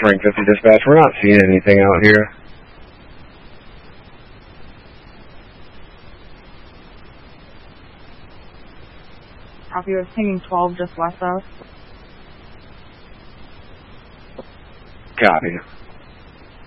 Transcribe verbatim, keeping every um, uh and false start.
Frank fifty Dispatch. We're not seeing anything out here. Copy, was pinging twelve just west of. Copy.